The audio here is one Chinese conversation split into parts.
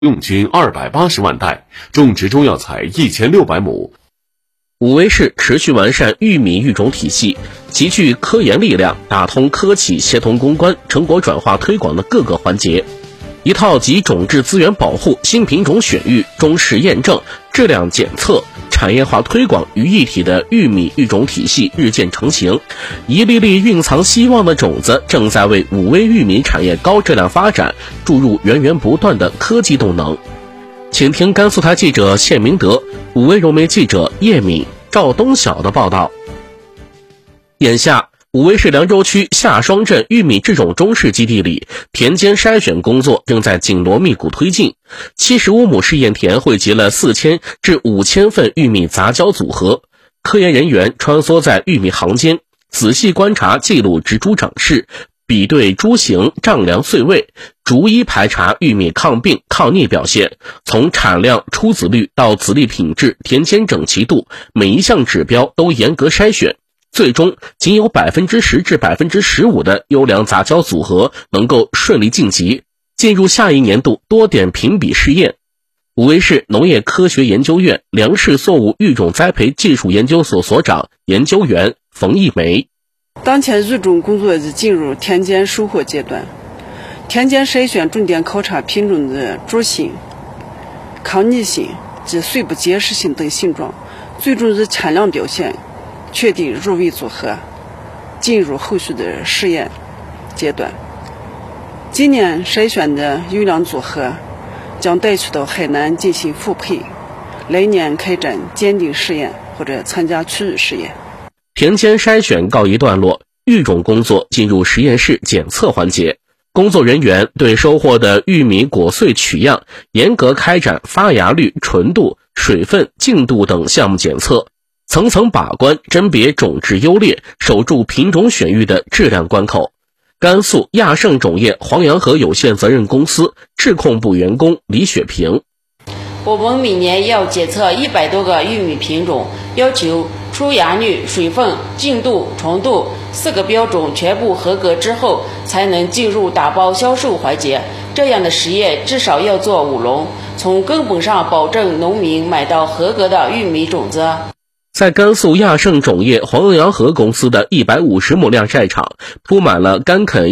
用均280万袋，种植中药材1600亩。 武威市持续完善玉米育种体系，集聚科研力量，打通科企协同攻关、成果转化推广的各个环节。一套集种质资源保护、新品种选育、中试验证、质量检测、产业化推广于一体的玉米育种体系日渐成型，一粒粒蕴藏希望的种子正在为武威玉米产业高质量发展注入源源不断的科技动能。请听甘肃台记者谢明德、武威融媒记者叶敏、赵东晓的报道。眼下，武威市凉州区下双镇玉米制种中试基地里，田间筛选工作正在紧锣密鼓推进。75亩试验田汇集了4000至5000份玉米杂交组合，科研人员穿梭在玉米行间，仔细观察记录植株长势，比对株型，丈量穗位，逐一排查玉米抗病抗逆表现，从产量、出籽率到籽粒品质、田间整齐度，每一项指标都严格筛选，最终仅有10%至15%的优良杂交组合能够顺利晋级，进入下一年度多点评比试验。武威市农业科学研究院粮食作物育种栽培技术研究所所长研究员冯一梅。 当前育种工作已进入田间收获阶段，田间筛选重点考察品种的株型、抗逆性及穗部结实性等性状，最终以产量表现确定入围组合，进入后续的试验阶段。今年筛选的优良组合将带去到海南进行复配，来年开展鉴定试验或者参加区域试验。 田间筛选告一段落，育种工作进入实验室检测环节。工作人员对收获的玉米果穗取样，严格开展发芽率、纯度、水分、净度等项目检测，层层把关，甄别种质优劣，守住品种选育的质量关口。甘肃亚盛种业黄洋河有限责任公司质控部员工李雪平： 我们每年要检测100多个玉米品种，要求出芽率、水分、净度、纯度4个标准全部合格之后，才能进入打包销售环节。这样的实验至少要做5轮，从根本上保证农民买到合格的玉米种子。 在甘肃亚盛种业黄洋河公司的150亩晾晒场，铺满了甘肯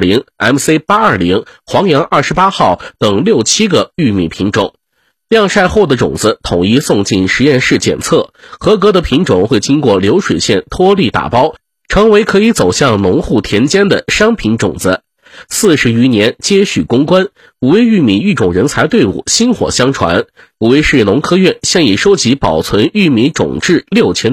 120、MC820、黄洋28号等6、7个玉米品种。晾晒后的种子统一送进实验室检测，合格的品种会经过流水线脱粒打包，成为可以走向农户田间的商品种子。40余年接续攻关，武威玉米育种人才队伍薪火相传。武威市农科院现已收集保存玉米种质6000